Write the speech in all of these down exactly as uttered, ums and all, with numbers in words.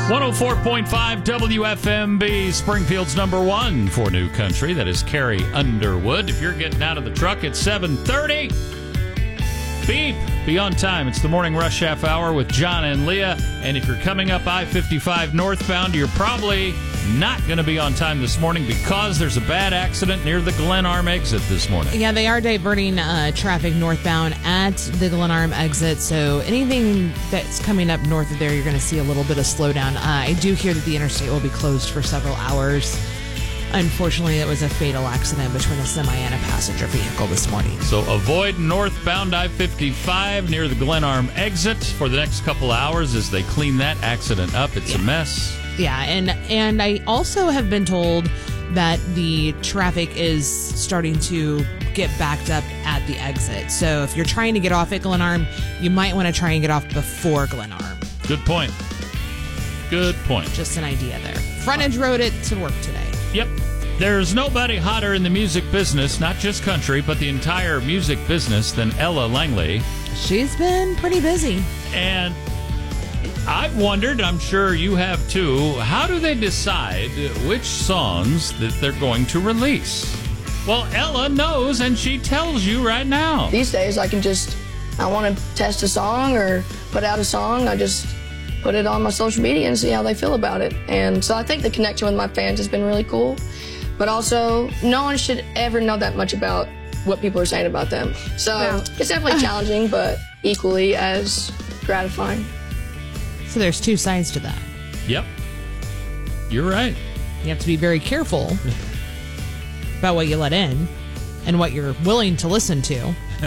one oh four point five W F M B, Springfield's number one for New Country. That is Carrie Underwood. If you're getting out of the truck at seven thirty, beep, be on time. It's the Morning Rush Half Hour with John and Leah. And if you're coming up I fifty-five northbound, you're probably not going to be on time this morning because there's a bad accident near the Glenarm exit this morning. Yeah, they are diverting uh, traffic northbound at the Glenarm exit, so anything that's coming up north of there, you're going to see a little bit of slowdown. Uh, I do hear that the interstate will be closed for several hours. Unfortunately, it was a fatal accident between a semi and a passenger vehicle this morning. So avoid northbound I fifty-five near the Glenarm exit for the next couple hours as they clean that accident up. It's yeah. a mess. Yeah, and and I also have been told that the traffic is starting to get backed up at the exit. So if you're trying to get off at Glenarm, you might want to try and get off before Glenarm. Good point. Good point. Just an idea there. Frontage Road it to work today. Yep. There's nobody hotter in the music business, not just country, but the entire music business than Ella Langley. She's been pretty busy. And I've wondered, I'm sure you have too, how do they decide which songs that they're going to release? Well, Ella knows, and she tells you right now. These days, I can just, I want to test a song or put out a song, I just put it on my social media and see how they feel about it. And so I think the connection with my fans has been really cool. But also, no one should ever know that much about what people are saying about them. So yeah. It's definitely challenging, but equally as gratifying. So there's two sides to that. Yep. You're right. You have to be very careful about what you let in and what you're willing to listen to.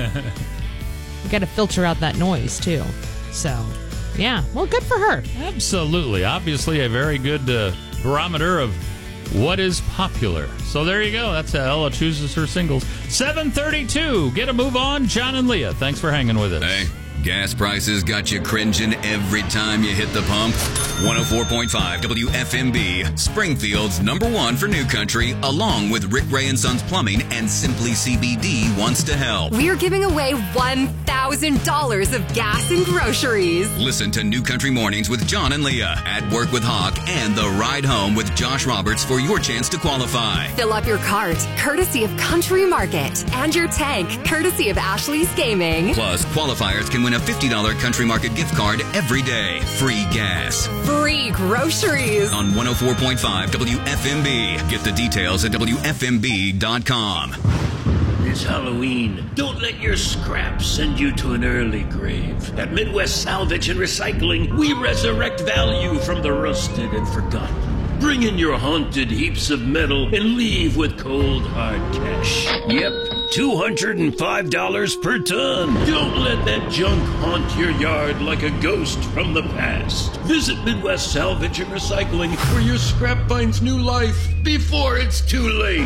You got to filter out that noise, too. So, yeah. Well, good for her. Absolutely. Obviously, a very good uh, barometer of what is popular. So there you go. That's how Ella chooses her singles. seven thirty-two. Get a move on. John and Leah, thanks for hanging with us. Hey. Gas prices got you cringing every time you hit the pump. one oh four point five W F M B, Springfield's number one for New Country, along with Rick Ray and Sons Plumbing and Simply C B D wants to help. We're giving away one thousand dollars of gas and groceries. Listen to New Country Mornings with John and Leah, At Work with Hawk, and The Ride Home with Josh Roberts for your chance to qualify. Fill up your cart, courtesy of Country Market, and your tank, courtesy of Ashley's Gaming. Plus, qualifiers can win a fifty dollars Country Market gift card every day. Free gas. Free groceries. On one oh four point five W F M B. Get the details at W F M B dot com. It's Halloween. Don't let your scraps send you to an early grave. At Midwest Salvage and Recycling, we resurrect value from the rusted and forgotten. Bring in your haunted heaps of metal and leave with cold, hard cash. Yep, two hundred five dollars per ton. Don't let that junk haunt your yard like a ghost from the past. Visit Midwest Salvage and Recycling, where your scrap finds new life before it's too late.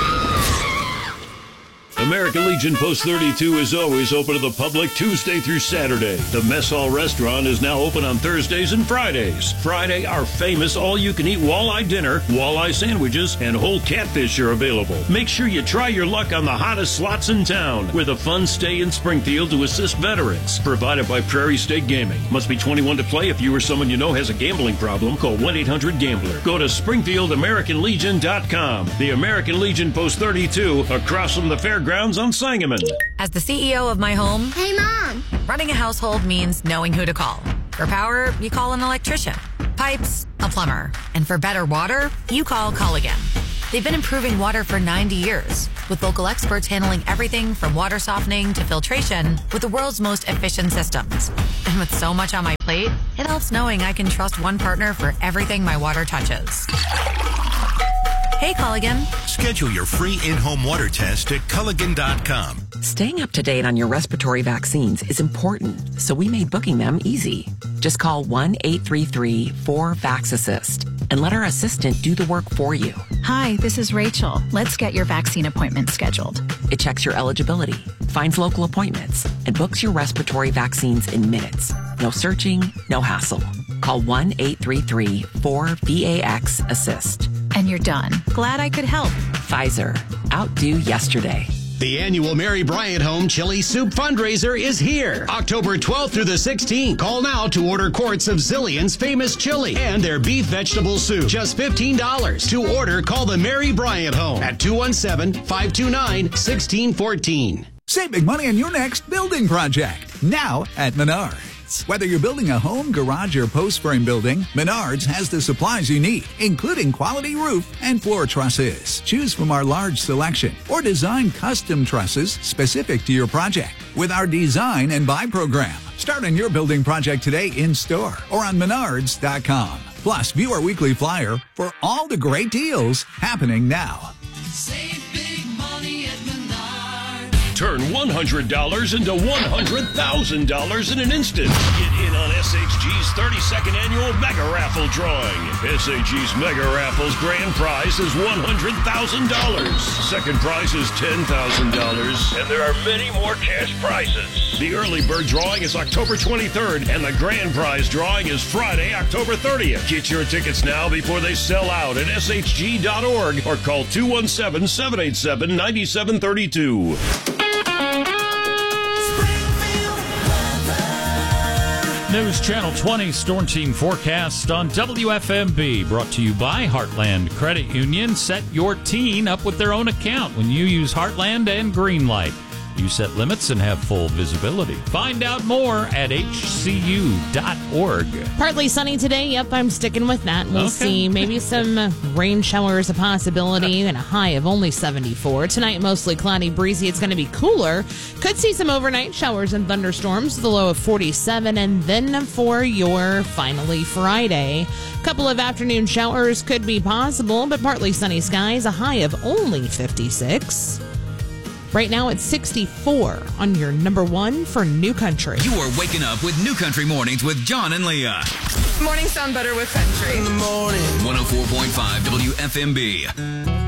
American Legion Post thirty-two is always open to the public Tuesday through Saturday. The Mess Hall Restaurant is now open on Thursdays and Fridays. Friday, our famous all-you-can-eat walleye dinner, walleye sandwiches, and whole catfish are available. Make sure you try your luck on the hottest slots in town, with a fun stay in Springfield to assist veterans. Provided by Prairie State Gaming. Must be twenty-one to play. If you or someone you know has a gambling problem, call one eight hundred gambler. Go to Springfield American Legion dot com. The American Legion Post thirty-two, across from the fairgrounds on Sangamon. As the C E O of my home, hey Mom, running a household means knowing who to call. For power, you call an electrician. Pipes, a plumber. And for better water, you call Culligan. They've been improving water for ninety years, with local experts handling everything from water softening to filtration with the world's most efficient systems. And with so much on my plate, it helps knowing I can trust one partner for everything my water touches. Hey, Culligan. Schedule your free in-home water test at Culligan dot com. Staying up to date on your respiratory vaccines is important, so we made booking them easy. Just call one eight three three four VAX-ASSIST and let our assistant do the work for you. Hi, this is Rachel. Let's get your vaccine appointment scheduled. It checks your eligibility, finds local appointments, and books your respiratory vaccines in minutes. No searching, no hassle. Call one eight three three four VAX-ASSIST. And you're done. Glad I could help. Pfizer. Outdo yesterday. The annual Mary Bryant Home Chili Soup fundraiser is here. October twelfth through the sixteenth. Call now to order quarts of Zillion's famous chili and their beef vegetable soup. Just fifteen dollars. To order, call the Mary Bryant Home at two one seven, five two nine, one six one four. Save big money on your next building project. Now at Menards. Whether you're building a home, garage, or post frame building, Menards has the supplies you need, including quality roof and floor trusses. Choose from our large selection or design custom trusses specific to your project with our design and buy program. Start on your building project today in store or on menards dot com. Plus, view our weekly flyer for all the great deals happening now. Save big money at Menards. Turn one hundred dollars into one hundred thousand dollars in an instant. Get in on S H G's thirty-second annual Mega Raffle drawing. S H G's Mega Raffle's grand prize is one hundred thousand dollars. Second prize is ten thousand dollars. And there are many more cash prizes. The early bird drawing is October twenty-third, and the grand prize drawing is Friday, October thirtieth. Get your tickets now before they sell out at S H G dot org or call two one seven, seven eight seven, nine seven three two. News Channel twenty Storm Team forecast on W F M B, brought to you by Heartland Credit Union. Set your teen up with their own account when you use Heartland and Greenlight. You set limits and have full visibility. Find out more at H C U dot org. Partly sunny today. Yep, I'm sticking with that. We'll Okay. see. Maybe some rain showers a possibility and a high of only seventy-four. Tonight, mostly cloudy, breezy. It's going to be cooler. Could see some overnight showers and thunderstorms. The low of forty-seven. And then for your finally Friday, couple of afternoon showers could be possible, but partly sunny skies. A high of only fifty-six. Right now it's sixty-four on your number one for New Country. You are waking up with New Country Mornings with John and Leah. Mornings sound better with country. In the morning. one oh four point five W F M B.